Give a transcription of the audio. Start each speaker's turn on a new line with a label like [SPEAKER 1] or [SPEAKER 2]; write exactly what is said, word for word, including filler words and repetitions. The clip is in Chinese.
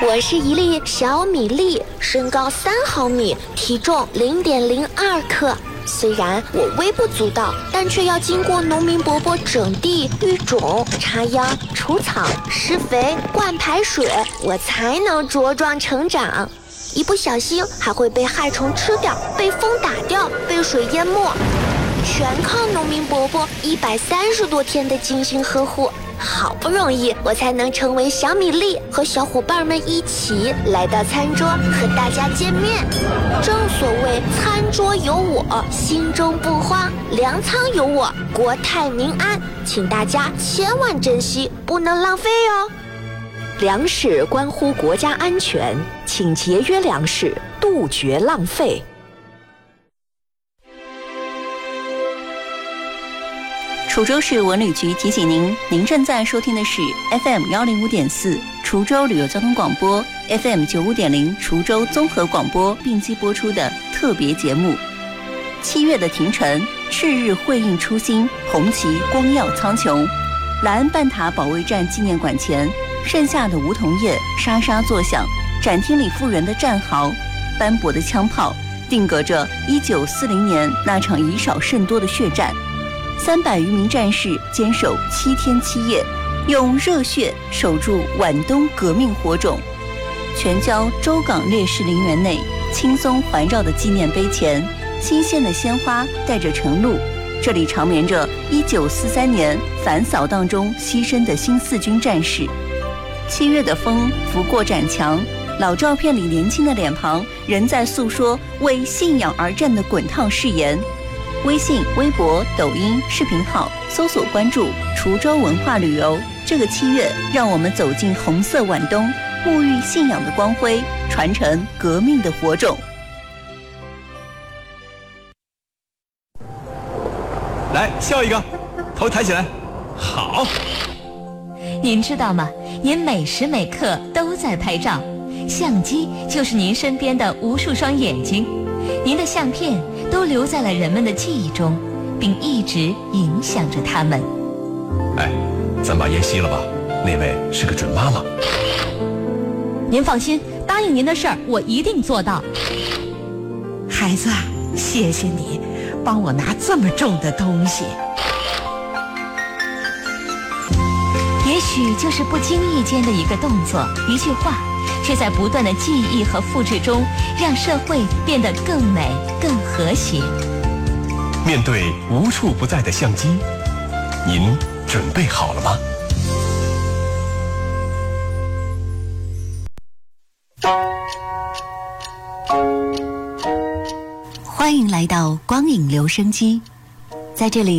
[SPEAKER 1] 我是一粒小米粒，身高三毫米，体重零点零二克。虽然我微不足道，但却要经过农民伯伯整地、育种、插秧、除草、施肥、灌排水，我才能茁壮成长。一不小心还会被害虫吃掉，被风打掉，被水淹没，全靠农民伯伯一百三十多天的精心呵护。好不容易我才能成为小米粒，和小伙伴们一起来到餐桌和大家见面。正所谓餐桌有我，心中不慌；粮仓有我，国泰民安。请大家千万珍惜，不能浪费哦。
[SPEAKER 2] 粮食关乎国家安全，请节约粮食，杜绝浪费。
[SPEAKER 3] 滁州市文旅局提醒您，您正在收听的是 F M 一零五点四 滁州旅游交通广播 ，F M 九五点零 滁州综合广播并机播出的特别节目。七月的庭城，赤日辉映初心，红旗光耀苍穹。莱恩半塔保卫战纪念馆前，盛夏的梧桐叶沙沙作响，展厅里复原的战壕，斑驳的枪炮，定格着一九四零年那场以少胜多的血战。三百余名战士坚守七天七夜，用热血守住皖东革命火种。全郊州港烈士陵园内，青松环绕的纪念碑前，新鲜的鲜花带着晨露。这里长眠着一九四三年反扫荡中牺牲的新四军战士。七月的风拂过展墙，老照片里年轻的脸庞仍在诉说为信仰而战的滚烫誓言。微信、微博、抖音视频号搜索关注滁州文化旅游。这个七月，让我们走进红色皖东，沐浴信仰的光辉，传承革命的火种。
[SPEAKER 4] 来，笑一个，头抬起来，好。
[SPEAKER 5] 您知道吗？您每时每刻都在拍照，相机就是您身边的无数双眼睛，您的相片都留在了人们的记忆中，并一直影响着他们。
[SPEAKER 4] 哎，咱把烟熄了吧，那位是个准妈妈。
[SPEAKER 5] 您放心，答应您的事儿我一定做到。
[SPEAKER 6] 孩子，谢谢你帮我拿这么重的东西。
[SPEAKER 5] 也许就是不经意间的一个动作，一句话，却在不断的记忆和复制中，让社会变得更美、更和谐。
[SPEAKER 4] 面对无处不在的相机，您准备好了吗？
[SPEAKER 3] 欢迎来到光影留声机，在这里